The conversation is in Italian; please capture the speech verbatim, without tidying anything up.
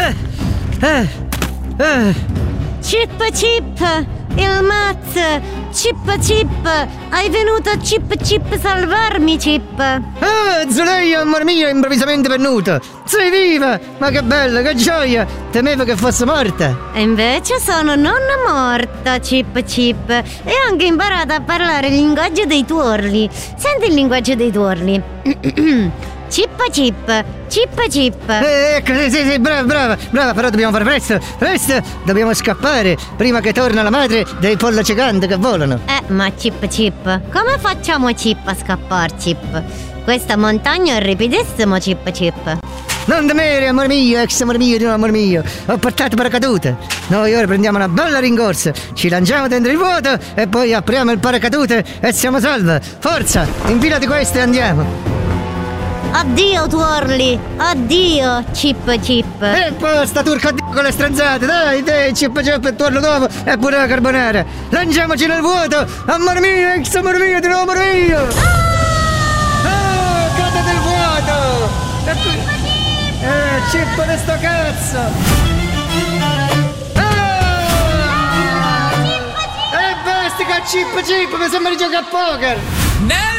Eh, eh, eh. Chip Chip, il Maz, Chip Chip, hai venuto a Chip Chip salvarmi, Chip. Ah, Zuleia, amor mio, improvvisamente venuta. Sei viva! Ma che bella, che gioia! Temevo che fosse morta. E invece sono nonna morta, Chip Chip. E ho anche imparato a parlare il linguaggio dei tuorli. Senti il linguaggio dei tuorli. Chip Chip, Chip Chip. Eh, ecco, sì, sì, sì, brava, brava, brava, però dobbiamo fare presto, presto, dobbiamo scappare prima che torna la madre dei pollo cicante che volano. Eh, ma Chip Chip, come facciamo Chip a scappare, Chip? Questa montagna è ripidissimo, Chip Chip. Non temere, amor mio, ex amor mio, di nuovo amor mio. Ho portato paracadute. Noi ora prendiamo una bella rincorsa, ci lanciamo dentro il vuoto e poi apriamo il paracadute e siamo salve. Forza, infilati questo e andiamo. Addio tuorli, addio Chip Chip. E poi sta turca d- con le stronzate, dai, dai, Chip Chip e tuorlo nuovo e pure la carbonara. Lanciamoci nel vuoto, amor mio, ex amor mio, di nuovo amor mio. Ah, cade del vuoto. E poi... Eh, Chip di sto cazzo! Ah! E basta che Chip Chip, mi sembra di giocare a poker! No!